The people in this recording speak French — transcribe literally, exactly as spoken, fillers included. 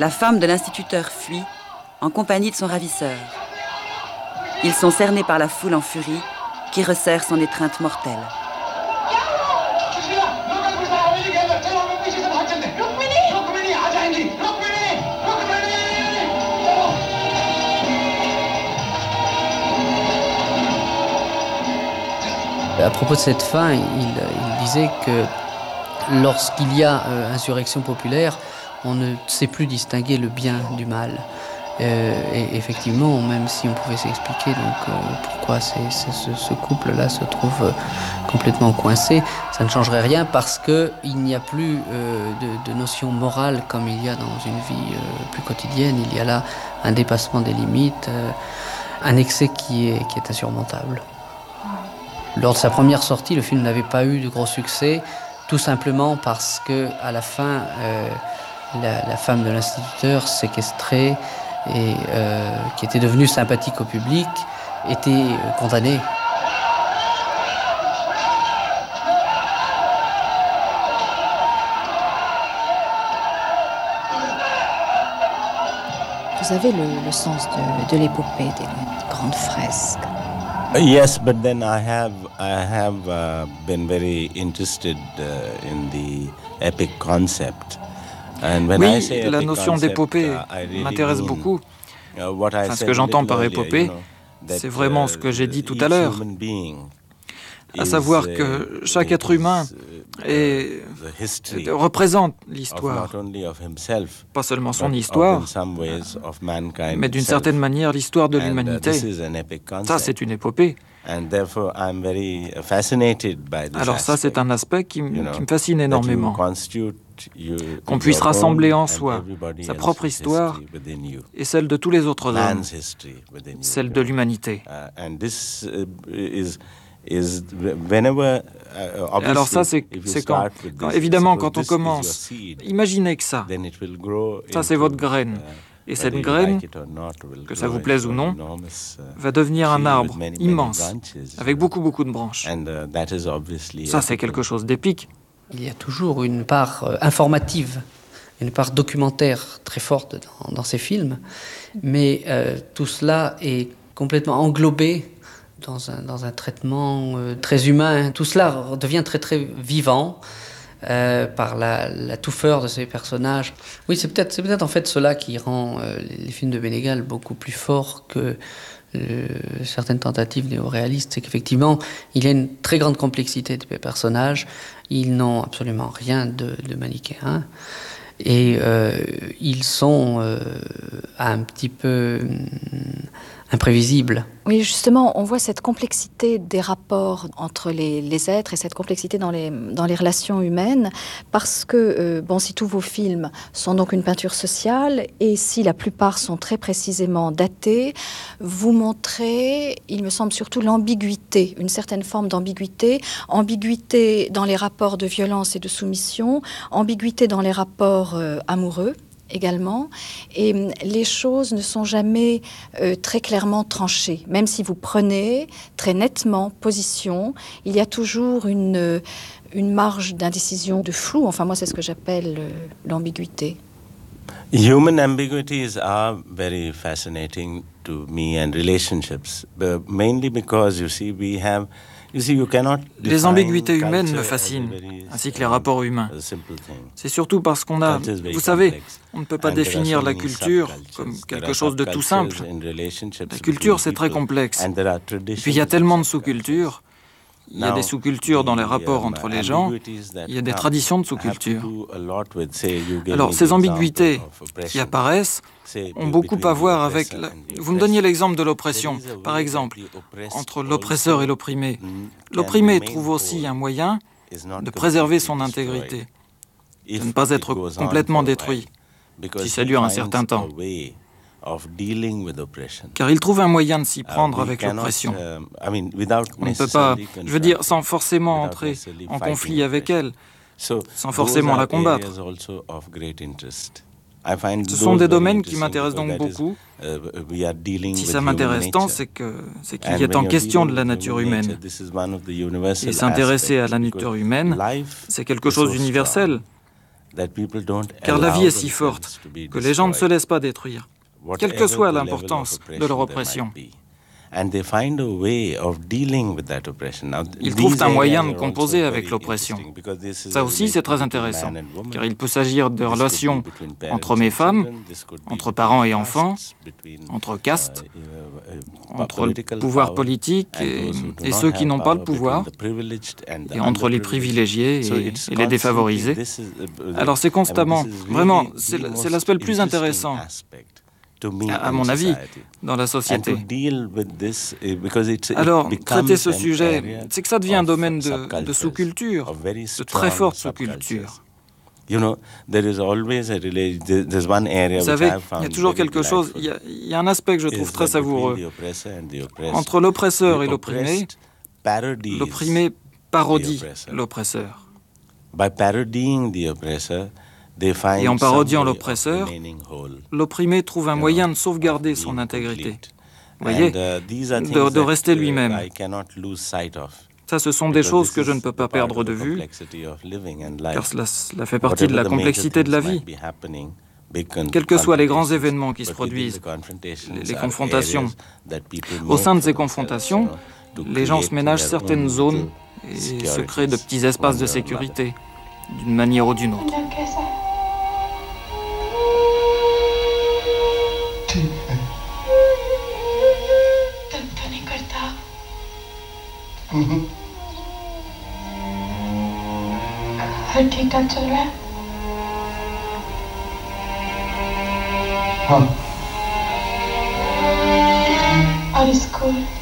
la femme de l'instituteur fuit en compagnie de son ravisseur. Ils sont cernés par la foule en furie qui resserre son étreinte mortelle. À propos de cette fin, il, il disait que lorsqu'il y a euh, insurrection populaire, on ne sait plus distinguer le bien du mal. Euh, et effectivement, même si on pouvait s'expliquer donc, euh, pourquoi c'est, c'est, ce, ce couple-là se trouve euh, complètement coincé, ça ne changerait rien parce qu'il n'y a plus euh, de, de notion morale comme il y a dans une vie euh, plus quotidienne. Il y a là un dépassement des limites, euh, un excès qui est, qui est insurmontable. Lors de sa première sortie, le film n'avait pas eu de gros succès, tout simplement parce que à la fin, euh, la, la femme de l'instituteur séquestrée et euh, qui était devenue sympathique au public était euh, condamnée. Vous avez le, le sens de, de l'épopée, des grandes fresques. Yes, but then I have I have uh, been very interested uh, in the epic concept. And when oui, I say la notion concept, d'épopée uh, really m'intéresse beaucoup. Uh, enfin, ce que j'entends par épopée, you know, c'est vraiment ce que j'ai dit tout à l'heure, à savoir que chaque être humain est, représente l'histoire, pas seulement son histoire, mais d'une certaine manière l'histoire de l'humanité. Ça, c'est une épopée. Alors ça, c'est un aspect qui, m- qui me fascine énormément. Qu'on puisse rassembler en soi sa propre histoire et celle de tous les autres hommes, celle de l'humanité. Alors ça, c'est, c'est quand, quand, évidemment, quand on commence, imaginez que ça, ça c'est votre graine. Et cette graine, que ça vous plaise ou non, va devenir un arbre immense, avec beaucoup, beaucoup de branches. Ça, c'est quelque chose d'épique. Il y a toujours une part euh, informative, une part documentaire très forte dans, dans ces films, mais euh, tout cela est complètement englobé dans un, dans un traitement euh, très humain. Tout cela devient très, très vivant. Euh, par la, la touffeur de ces personnages. Oui, c'est peut-être, c'est peut-être en fait cela qui rend euh, les, les films de Bénégal beaucoup plus forts que euh, certaines tentatives néo-réalistes. C'est qu'effectivement, il y a une très grande complexité des personnages. Ils n'ont absolument rien de, de manichéen. Et euh, ils sont euh, un petit peu hum, imprévisibles. Oui, justement, on voit cette complexité des rapports entre les, les êtres et cette complexité dans les, dans les relations humaines, parce que, euh, bon, si tous vos films sont donc une peinture sociale, et si la plupart sont très précisément datés, vous montrez, il me semble, surtout l'ambiguïté, une certaine forme d'ambiguïté, ambiguïté dans les rapports de violence et de soumission, ambiguïté dans les rapports euh, amoureux, également, et les choses ne sont jamais euh, très clairement tranchées. Même si vous prenez très nettement position, il y a toujours une, une marge d'indécision, de flou. Enfin, moi, c'est ce que j'appelle euh, l'ambiguïté. Human ambiguities are very fascinating to me and relationships, but mainly because, you see, we have Les ambiguïtés humaines me fascinent, ainsi que les rapports humains. C'est surtout parce qu'on a... Vous savez, on ne peut pas définir la culture comme quelque chose de tout simple. La culture, c'est très complexe. Et puis il y a tellement de sous-cultures. Il y a des sous-cultures dans les rapports entre les gens, il y a des traditions de sous-cultures. Alors, ces ambiguïtés qui apparaissent ont beaucoup à voir avec... La... Vous me donniez l'exemple de l'oppression, par exemple, entre l'oppresseur et l'opprimé. L'opprimé trouve aussi un moyen de préserver son intégrité, de ne pas être complètement détruit, si ça dure un certain temps. Car il trouve un moyen de s'y prendre avec l'oppression. On ne peut pas, je veux dire, sans forcément entrer en conflit avec elle, sans forcément la combattre. Ce sont des domaines qui m'intéressent donc beaucoup. Si ça m'intéresse tant, c'est, que, c'est qu'il y a en question de la nature humaine. Et s'intéresser à la nature humaine, c'est quelque chose d'universel. Car la vie est si forte que les gens ne se laissent pas détruire, quelle que soit l'importance de leur oppression. Ils trouvent un moyen de composer avec l'oppression. Ça aussi, c'est très intéressant, car il peut s'agir de relations entre hommes et femmes, entre parents et enfants, entre castes, entre le pouvoir politique et, et ceux qui n'ont pas le pouvoir, et entre les privilégiés et, et les défavorisés. Alors c'est constamment, vraiment, c'est l'aspect le plus intéressant, à mon avis, dans la société. Alors, traiter ce sujet, c'est que ça devient un domaine de, de sous-culture, de très forte sous-culture. Vous savez, il y a toujours quelque chose, il y a, il y a un aspect que je trouve très savoureux. Entre l'oppresseur et l'opprimé, l'opprimé parodie l'oppresseur. Et en parodiant l'oppresseur, l'opprimé trouve un moyen de sauvegarder son intégrité. Vous voyez, de, de rester lui-même. Ça, ce sont des choses que je ne peux pas perdre de vue, car cela, cela fait partie de la complexité de la vie. Quels que soient les grands événements qui se produisent, les, les confrontations, au sein de ces confrontations, les gens se ménagent certaines zones et se créent de petits espaces de sécurité, d'une manière ou d'une autre. हर ठीक ठाक चल रहा है? हाँ। और स्कूल?